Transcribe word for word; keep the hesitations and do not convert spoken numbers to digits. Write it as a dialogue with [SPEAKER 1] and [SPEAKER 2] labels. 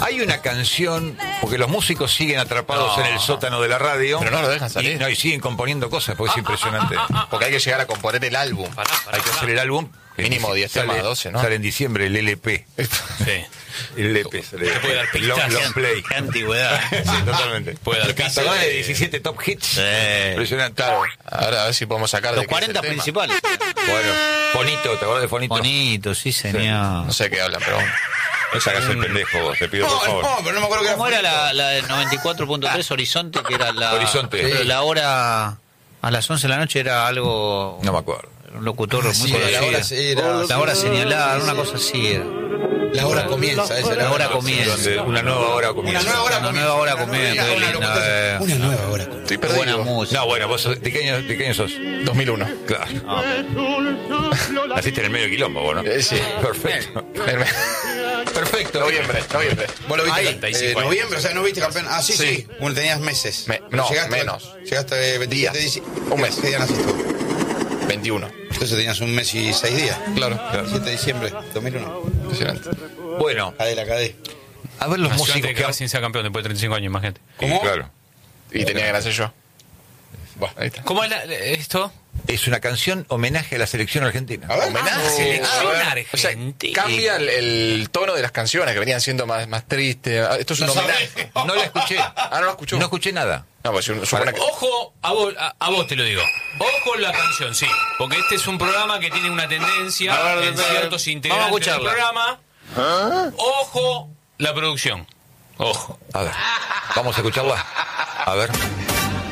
[SPEAKER 1] Hay una canción, porque los músicos siguen atrapados
[SPEAKER 2] No.
[SPEAKER 1] en el sótano de la radio.
[SPEAKER 3] Pero no lo dejan salir.
[SPEAKER 1] Y, no, y siguen componiendo cosas, porque es impresionante.
[SPEAKER 3] Porque hay que llegar a componer el álbum.
[SPEAKER 2] Pará, pará,
[SPEAKER 1] Hay que
[SPEAKER 2] pará.
[SPEAKER 1] hacer el álbum. que
[SPEAKER 3] Mínimo diez
[SPEAKER 1] sale-
[SPEAKER 3] temas, doce, ¿no?
[SPEAKER 1] Sale en diciembre el L P.
[SPEAKER 2] Sí.
[SPEAKER 1] El L P sale.
[SPEAKER 2] Te puede dar
[SPEAKER 1] El long,
[SPEAKER 2] pistas.
[SPEAKER 1] long play.
[SPEAKER 4] Qué antigüedad.
[SPEAKER 1] Sí, totalmente.
[SPEAKER 2] Puede dar pistas.
[SPEAKER 1] ¿Te acordás de diecisiete top hits?
[SPEAKER 4] Sí.
[SPEAKER 1] Impresionante.
[SPEAKER 3] Claro. Ahora a ver si podemos sacar
[SPEAKER 4] Los
[SPEAKER 3] de qué es el
[SPEAKER 4] cuarenta
[SPEAKER 3] tema.
[SPEAKER 4] principales.
[SPEAKER 1] Bueno, Fonito, ¿te acordás de Fonito?
[SPEAKER 4] Bonito, sí, señor.
[SPEAKER 3] No sé de qué hablan, pero bueno.
[SPEAKER 1] No sacas el pendejo vos, te pido por
[SPEAKER 5] No,
[SPEAKER 1] favor.
[SPEAKER 5] no, pero no me acuerdo que
[SPEAKER 4] ¿Cómo era la, la del noventa y cuatro punto tres Horizonte? Que era la.
[SPEAKER 1] Horizonte.
[SPEAKER 4] Pero
[SPEAKER 1] Sí.
[SPEAKER 4] la hora. A las once de la noche era algo.
[SPEAKER 1] No me acuerdo.
[SPEAKER 4] Un locutor muy
[SPEAKER 5] Sí,
[SPEAKER 4] conocido.
[SPEAKER 5] la hora sí era-
[SPEAKER 4] La hora señalada, una cosa así era.
[SPEAKER 5] La hora comienza, esa
[SPEAKER 4] La hora comienza.
[SPEAKER 1] Donde una nueva hora comienza.
[SPEAKER 5] Una nueva hora
[SPEAKER 4] Una
[SPEAKER 5] comienza.
[SPEAKER 4] nueva hora
[SPEAKER 5] Una
[SPEAKER 4] comienza,
[SPEAKER 5] nueva-
[SPEAKER 4] qué
[SPEAKER 5] una
[SPEAKER 4] linda,
[SPEAKER 5] locutora-
[SPEAKER 4] eh.
[SPEAKER 5] Una nueva hora comienza.
[SPEAKER 3] Estoy
[SPEAKER 4] Qué
[SPEAKER 3] perdido.
[SPEAKER 4] buena música.
[SPEAKER 1] No, bueno, vos sos- ¿de qué año, de qué año sos?
[SPEAKER 3] dos mil uno.
[SPEAKER 1] Claro. Naciste en el medio de quilombo, vos, ¿no?
[SPEAKER 3] Eh, sí.
[SPEAKER 1] Perfecto. Perfecto.
[SPEAKER 3] Noviembre, noviembre.
[SPEAKER 5] Vos lo viste,
[SPEAKER 2] Ahí,
[SPEAKER 5] eh,
[SPEAKER 2] treinta y cinco
[SPEAKER 5] noviembre, o sea, no viste campeón. Ah, sí, sí.
[SPEAKER 3] Sí.
[SPEAKER 5] Bueno, tenías meses.
[SPEAKER 3] Me-
[SPEAKER 5] Pero
[SPEAKER 3] no, menos.
[SPEAKER 5] Llegaste eh, veintisiete
[SPEAKER 3] Días.
[SPEAKER 5] diciembre.
[SPEAKER 3] Un mes.
[SPEAKER 5] ¿Qué día naciste?
[SPEAKER 3] veintiuno.
[SPEAKER 5] Entonces tenías un mes y seis días.
[SPEAKER 3] Claro.
[SPEAKER 5] siete de diciembre, dos mil uno.
[SPEAKER 3] Impresionante.
[SPEAKER 1] Bueno,
[SPEAKER 5] Cadé la cadé.
[SPEAKER 1] a ver los
[SPEAKER 2] Nació
[SPEAKER 1] músicos
[SPEAKER 2] antes de
[SPEAKER 1] que
[SPEAKER 2] que Racing sea campeón después de treinta y cinco años, imagínate.
[SPEAKER 5] ¿Cómo?
[SPEAKER 1] Claro.
[SPEAKER 3] Y tenía que nacer yo.
[SPEAKER 5] Buah.
[SPEAKER 3] Ahí está.
[SPEAKER 2] ¿Cómo es la- esto?
[SPEAKER 1] Es una canción homenaje a la selección argentina.
[SPEAKER 5] A ver.
[SPEAKER 3] Homenaje.
[SPEAKER 2] Ah, selección
[SPEAKER 3] Ah, o sea,
[SPEAKER 2] argentina.
[SPEAKER 3] cambia el, el tono de las canciones que venían siendo más, más tristes. Ah, Esto es un
[SPEAKER 5] No
[SPEAKER 3] homenaje.
[SPEAKER 5] sabés.
[SPEAKER 1] No la escuché.
[SPEAKER 3] Ah, no la escuchó.
[SPEAKER 1] No escuché nada.
[SPEAKER 3] No, pues su- supone que.
[SPEAKER 2] Ojo, a vos, a, a vos te lo digo. Ojo la canción, sí. Porque este es un programa que tiene una tendencia
[SPEAKER 3] A ver,
[SPEAKER 2] en
[SPEAKER 3] a ver,
[SPEAKER 2] ciertos integrantes
[SPEAKER 4] vamos a
[SPEAKER 2] del
[SPEAKER 4] escucharla.
[SPEAKER 2] programa. Ojo la producción. Ojo.
[SPEAKER 1] A ver. Vamos a escucharla. A ver.